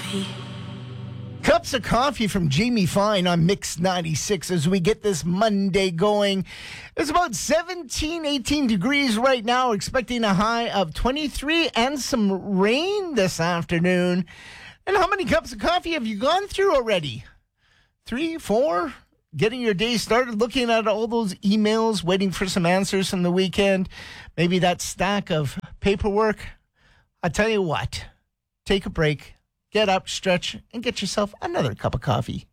Cups of coffee from Jamie Fine on Mix 96 as we get this Monday going. It's about 17, 18 degrees right now. Expecting a high of 23 and some rain this afternoon. And how many cups of coffee have you gone through already? 3, 4? Getting your day started, looking at all those emails, waiting for some answers from the weekend. Maybe that stack of paperwork. I tell you what, take a break. Get up, stretch, and get yourself another cup of coffee.